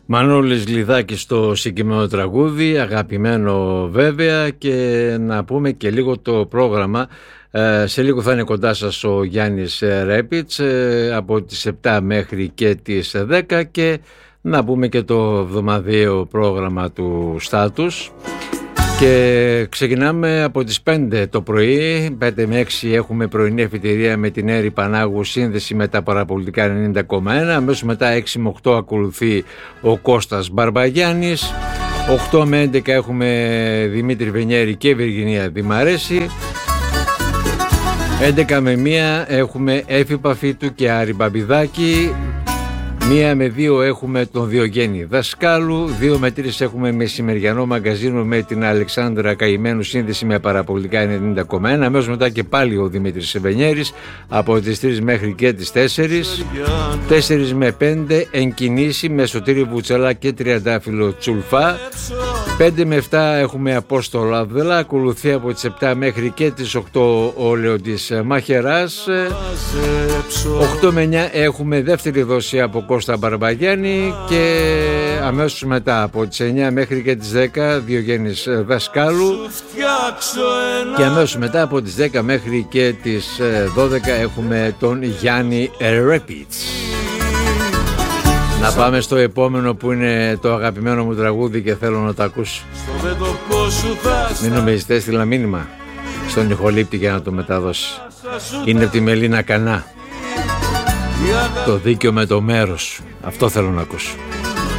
Μανώλης Λιδάκης στο συγκεκριμένο τραγούδι, αγαπημένο βέβαια, και να πούμε και λίγο το πρόγραμμα. Σε λίγο θα είναι κοντά σας ο Γιάννης Ρέπιτς από τις 7 μέχρι και τις 10 και να πούμε και το εβδομαδιαίο πρόγραμμα του Στάτους. Και ξεκινάμε από τις 5 το πρωί, 5 με 6 έχουμε πρωινή εφητερία με την Έρη Πανάγου, σύνδεση με τα παραπολιτικά 90,1. Αμέσως μετά 6 με 8 ακολουθεί ο Κώστας Μπαρμπαγιάννης. 8 με 11 έχουμε Δημήτρη Βενιέρη και Βυργινία Δημαρέση. 11 με 1 έχουμε Έφη Παφίτου και Άρη Μπαμπιδάκη. 1 με 2 έχουμε τον Διογέννη Δασκάλου. 2 με 3 έχουμε μεσημεριανό μαγκαζίνο με την Αλεξάνδρα Καημένου, σύνδεση με παραπολιτικά 90,1. Αμέσως μετά και πάλι ο Δημήτρης Βενιέρης από τις 3 μέχρι και τις 4. 4 με 5 Εγκινήσει με Σωτήρη Βουτσαλά και Τριαντάφυλλο Τσουλφά. 5 με 7 έχουμε Απόστολο Αβδελά. Ακολουθεί από τις 7 μέχρι και τις 8 ο Λεοντής Μαχεράς. 8 με 9 έχουμε δεύτερη δόση από Κώστα Μπαρμπαγιάννη και αμέσως μετά από τις 9 μέχρι και τις 10 Διογέννης Δασκάλου και αμέσως μετά από τις 10 μέχρι και τις 12 έχουμε τον Γιάννη Ρέπιτς. Να πάμε στο επόμενο που είναι το αγαπημένο μου τραγούδι και θέλω να το ακούσω. Μην νομίζετε, έστειλα μήνυμα στον ηχολήπτη για να το μεταδώσει. Είναι από τη Μελίνα Κανά. Το δίκαιο με το μέρος. Αυτό θέλω να ακούσω.